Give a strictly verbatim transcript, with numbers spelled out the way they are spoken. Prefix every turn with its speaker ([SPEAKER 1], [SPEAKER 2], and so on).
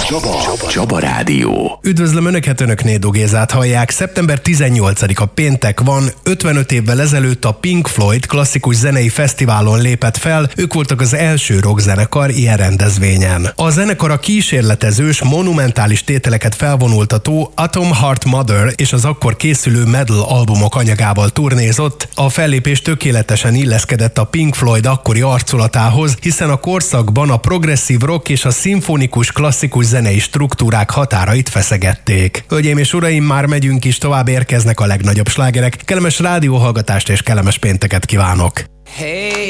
[SPEAKER 1] Csaba, Csaba Rádió.
[SPEAKER 2] Üdvözlöm Önöket, Önök Nédó Gézát hallják. szeptember tizennyolcadika péntek van, ötvenöt évvel ezelőtt a Pink Floyd klasszikus zenei fesztiválon lépett fel, ők voltak az első rockzenekar ilyen rendezvényen. A zenekar a kísérletezős, monumentális tételeket felvonultató Atom Heart Mother és az akkor készülő Metal albumok anyagával turnézott. A fellépés tökéletesen illeszkedett a Pink Floyd akkori arculatához, hiszen a korszakban a progresszív rock és a szimfonikus klasszikus zenei struktúrák határait feszegették. Hölgyeim és uraim, már megyünk is, tovább érkeznek a legnagyobb slágerek. Kellemes rádióhallgatást és kellemes pénteket kívánok! Hey.